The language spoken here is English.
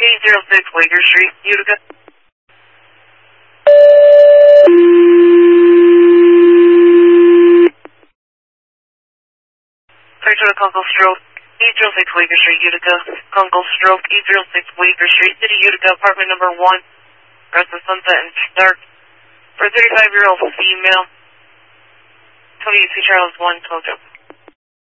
806 Wager Street, Utica. Sector Kunkel Stroke, 806 Wager Street, Utica. Kunkel Stroke, 806 Wager Street, City, Utica, apartment number 1. Rest of sunset and dark. For a 35-year-old female, 28 Charles 1, Tojo.